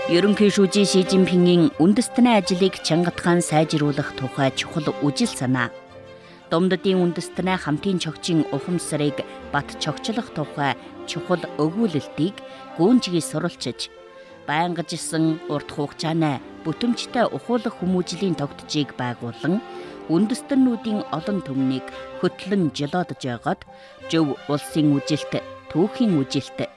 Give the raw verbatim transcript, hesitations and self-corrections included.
Ерөнхий шүүжийн Ши Жинпингийн үндэстний ажлыг чангатхан сайжруулах тухай чухал үжил санаа. Домдодын үндэстний хамтын чогчийн ухамсарыг бат чогчлох тухай чухал өгүүлэлтийг гүнжгий суралцж, байнгажсэн урт хугацааны бүтэмжтэй ухуулах хүмүүжлийн тогтжийг байгуулан үндэстнүүдийн олон түмнийг хөтлөн жолоодож байгаад Зөв улсын үжилт, түүхийн үжилт,